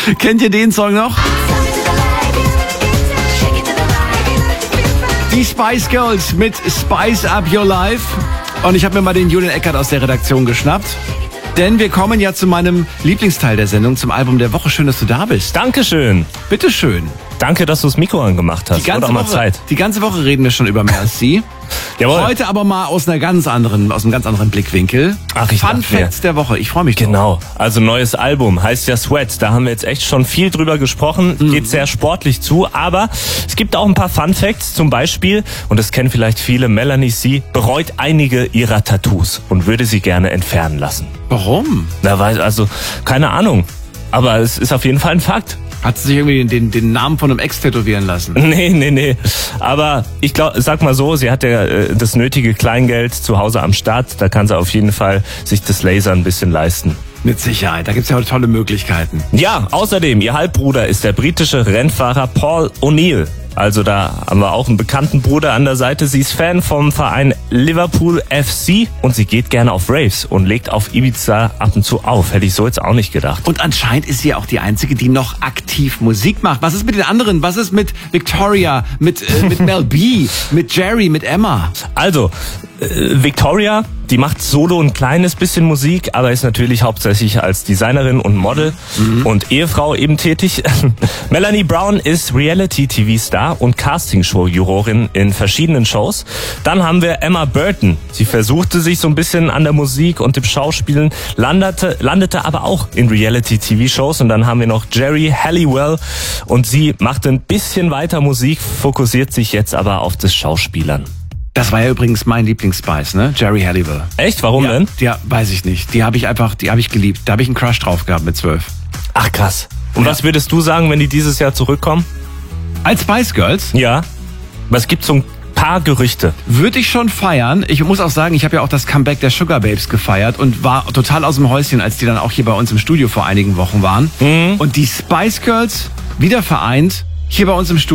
Kennt ihr den Song noch? Die Spice Girls mit Spice Up Your Life. Und ich habe mir mal den Julian Eckert aus der Redaktion geschnappt. Denn wir kommen ja zu meinem Lieblingsteil der Sendung, zum Album der Woche. Schön, dass du da bist. Dankeschön. Bitteschön. Danke, dass du das Mikro angemacht hast. Wurde auch mal Zeit. Die ganze Woche reden wir schon über Merci. Jawohl. Heute aber mal aus einem ganz anderen Blickwinkel. Fun Facts der Woche. Ich freue mich drauf. Genau. Also neues Album, heißt ja Sweat. Da haben wir jetzt echt schon viel drüber gesprochen. Geht sehr sportlich zu, aber es gibt auch ein paar Fun Facts. Zum Beispiel, und das kennen vielleicht viele, Melanie C. bereut einige ihrer Tattoos und würde sie gerne entfernen lassen. Warum? Also, keine Ahnung. Aber es ist auf jeden Fall ein Fakt. Hat sie sich irgendwie den Namen von einem Ex tätowieren lassen? Nee. Aber ich glaube, sag mal so, sie hat ja das nötige Kleingeld zu Hause am Start. Da kann sie auf jeden Fall sich das Laser ein bisschen leisten. Mit Sicherheit, da gibt's ja heute tolle Möglichkeiten. Ja, außerdem, ihr Halbbruder ist der britische Rennfahrer Paul O'Neill. Also da haben wir auch einen bekannten Bruder an der Seite. Sie ist Fan vom Verein Liverpool FC und sie geht gerne auf Raves und legt auf Ibiza ab und zu auf. Hätte ich so jetzt auch nicht gedacht. Und anscheinend ist sie auch die Einzige, die noch aktiv Musik macht. Was ist mit den anderen? Was ist mit Victoria, mit Mel B, mit Jerry, mit Emma? Also, Victoria, die macht solo ein kleines bisschen Musik, aber ist natürlich hauptsächlich als Designerin und Model und Ehefrau eben tätig. Melanie Brown ist Reality-TV-Star und Castingshow-Jurorin in verschiedenen Shows. Dann haben wir Emma Burton. Sie versuchte sich so ein bisschen an der Musik und dem Schauspielen, landete aber auch in Reality-TV-Shows. Und dann haben wir noch Geri Halliwell und sie macht ein bisschen weiter Musik, fokussiert sich jetzt aber auf das Schauspielern. Das war ja übrigens mein Lieblingsspice, ne? Geri Halliwell. Echt? Warum denn? Ja, weiß ich nicht. Die habe ich geliebt. Da habe ich einen Crush drauf gehabt mit 12. Ach krass. Und was würdest du sagen, wenn die dieses Jahr zurückkommen? Als Spice Girls? Ja. Aber es gibt so ein paar Gerüchte. Würde ich schon feiern. Ich muss auch sagen, ich habe ja auch das Comeback der Sugar Babes gefeiert und war total aus dem Häuschen, als die dann auch hier bei uns im Studio vor einigen Wochen waren. Und die Spice Girls wieder vereint hier bei uns im Studio.